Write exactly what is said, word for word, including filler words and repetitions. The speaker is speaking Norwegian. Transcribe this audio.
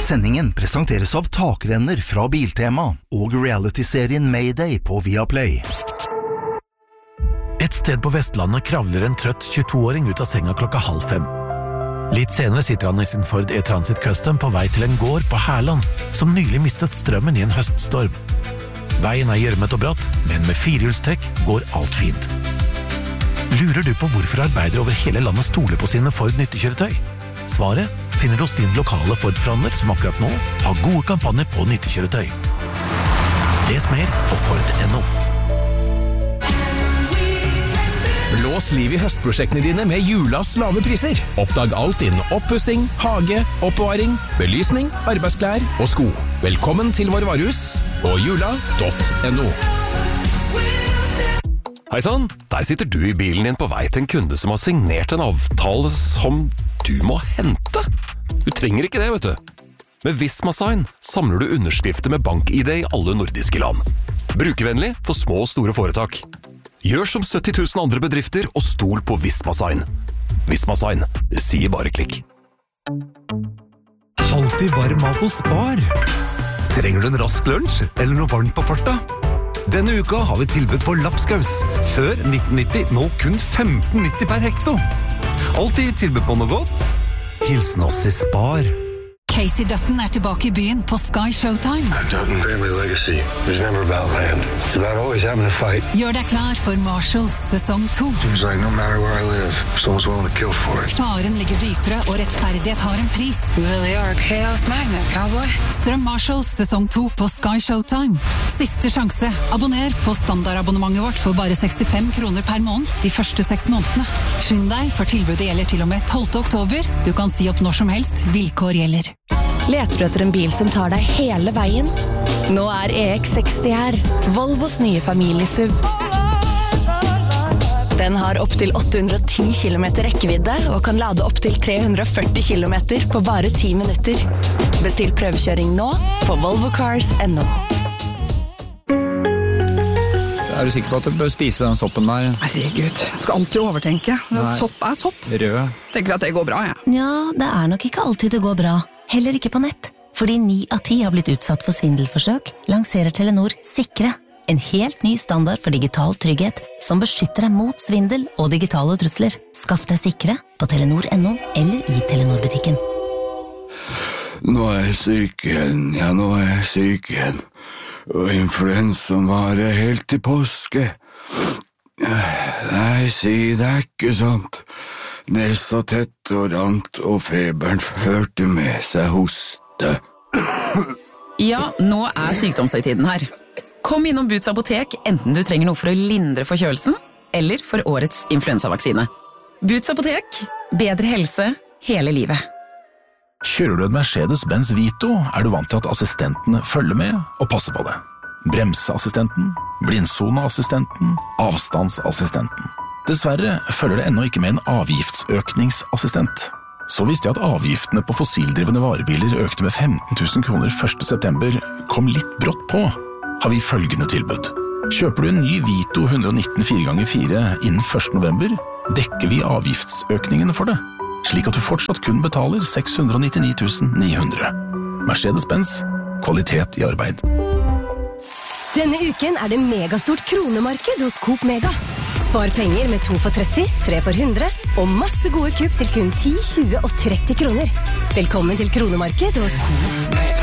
Sendingen presenteres av takrenner fra Biltema og reality-serien Mayday på Viaplay. Et sted på Vestlandet kravler en trøtt tjueto-åring ut av senga klokka halv fem. Litt senere sitter han i sin Ford E-Transit Custom på vei til en gård på Herland, som nylig mistet strømmen i en høststorm. Veien er gjørmet og bratt, men med firehjulstrekk går alt fint. Lurer du på hvorfor arbeidere over hele landet stoler på sine Ford nyttekjøretøy? Svaret finner du hos din lokale Ford-forhandler som akkurat nå har gode kampanjer på nyttekjøretøy. Les mer på Ford punktum no. Blås liv i høstprosjektene dine med Julas lave priser. Oppdag alt innen oppussing, hage, oppbevaring, belysning, arbeidsklær og sko. Velkommen til vår varehus på jula punktum no. Hei sann, der sitter du i bilen din på vei til en kunde som har signert en avtale som du må hente. Du trenger ikke det, vet du. Med Visma Sign samler du underskrifter med bank-I D i alle nordiske land. Brukervennlig for små og store foretak. Gjør som sytti tusen andre bedrifter og stol på Visma Sign. Visma Sign, det sier bare klikk. Alltid varm mat hos Spar. Trenger du en rask lunsj eller noe varmt på farta? Denne uka har vi tilbud på lapskaus. Før nitten nitti, nå kun femten nitti per hekto. Alltid tilbud på noe godt. Hilsen oss i Spar. Casey Dutton er tilbake i byen på Sky Showtime. Dutton family legacy is never about land. It's about always having a fight. Gjør deg klar for Marshalls sesong to. It's like no matter where I live, someone's willing to kill for it. Faren ligger dypere, og rettferdighet har en pris. You really are a chaos magnet, cowboy. Strøm Marshalls sesong to på Sky Showtime. Siste sjanse. Abonner på standardabonnementet vårt for bare sekstifem kroner per måned de første seks månedene. Skynd deg, for tilbudet gjelder til og med tolvte oktober. Du kan si opp når som helst. Vilkår gjelder. Leter du etter en bil som tar deg hele veien? Nå er E X seksti her, Volvos nye familiesuv. Den har opp til åtte hundre og ti kilometer rekkevidde og kan lade opp til tre hundre og førti kilometer på bare ti minutter. Bestill prøvekjøring nå på volvo cars punktum no. Er du sikker på at du bør spise den soppen der? Herregud, jeg skal alltid overtenke. Sopp er sopp. Rød. Tenker at det går bra, jeg. Ja, det er nok ikke alltid det går bra. Heller ikke på nett. Fordi ni av ti har blitt utsatt for svindelforsøk, lanserer Telenor Sikre. En helt ny standard for digital trygghet som beskytter deg mot svindel og digitale trusler. Skaff deg Sikre på telenor punktum no eller i Telenor-butikken. Nå er jeg syk igjen, ja, nå er jeg syk igjen. Og influensaen varer helt til påske. Nei, si det er ikke sant. Nesa tett og rant, og feberen førte med seg hoste. Ja, nå er sykdomshøytiden her. Kom innom Boots apotek, enten du trenger noe for å lindre forkjølelsen, eller for årets influensavaksine. Boots apotek, bedre helse hele livet. Kjører du en Mercedes-Benz Vito, er du vant til at assistentene følger med og passer på det. Bremseassistenten, blindsoneassistenten, avstandsassistenten. Dessverre følger det ennå ikke med en avgiftsøkningsassistent. Så visste jeg at avgiftene på fossildrivende varebiler økte med femten tusen kroner første september, kom litt brått på. Har vi følgende tilbud. Kjøper du en ny Vito one nineteen fire ganger fire innen første november, dekker vi avgiftsøkningene for det, slik at du fortsatt kun betaler seks hundre og nittini tusen ni hundre. Mercedes-Benz, kvalitet i arbeid. Denne uken er det megastort kronemarked hos Coop Mega. Spar penger med to for tretti, tre for hundre, og masse gode kupp til kun ti, tjue og tretti kroner. Velkommen til kronemarked hos Mega.